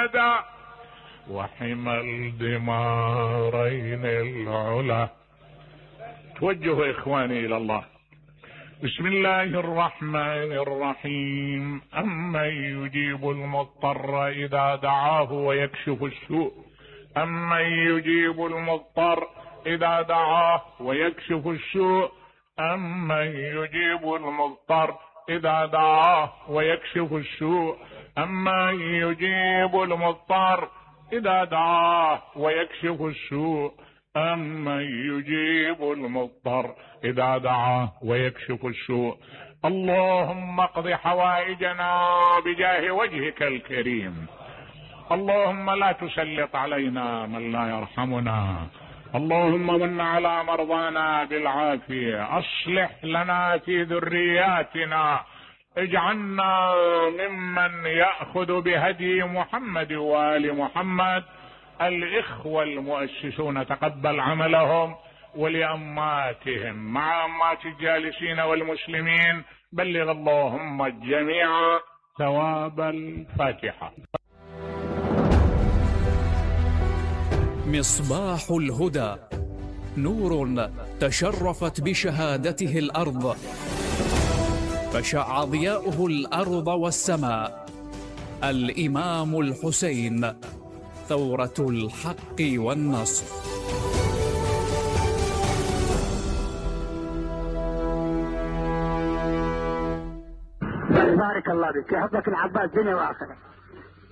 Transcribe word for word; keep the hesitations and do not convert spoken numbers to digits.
أبدا، وحمى الدمارين العلا. توجهوا إخواني إلى الله. بسم الله الرحمن الرحيم. أمن يجيب المضطر إذا دعاه ويكشف السوء، أمن يجيب المضطر إذا دعاه ويكشف السوء، أمن يجيب المضطر إذا دعاه ويكشف السوء، أمن يجيب المضطر إذا دعاه ويكشف السوء، أمن يجيب المضطر إذا دعاه ويكشف السوء. اللهم اقض حوائجنا بجاه وجهك الكريم. اللهم لا تسلط علينا من لا يرحمنا. اللهم من على مرضانا بالعافية. أصلح لنا في ذرياتنا، اجعلنا ممن يأخذ بهدي محمد وآل محمد. الإخوة المؤسسون تقبل عملهم، ولأماتهم مع أمات الجالسين والمسلمين بلغ اللهم الجميع ثواب الفاتحة. مصباح الهدى، نور تشرفت بشهادته الأرض، فشع ضياؤه الأرض والسماء. الإمام الحسين، ثورة الحق والنصر. بارك الله بك، يحفظك العباس دنيا واخره.